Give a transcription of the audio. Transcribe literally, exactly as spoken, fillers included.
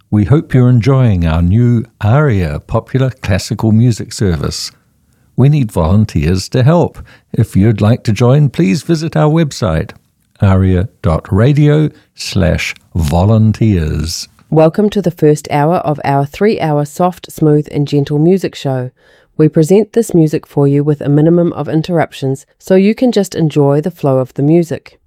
We hope you're enjoying our new ARIA popular classical music service. We need volunteers to help. If you'd like to join, please visit our website, aria.radio slash volunteers. Welcome to the first hour of our three-hour soft, smooth and gentle music show. We present this music for you with a minimum of interruptions so you can just enjoy the flow of the music.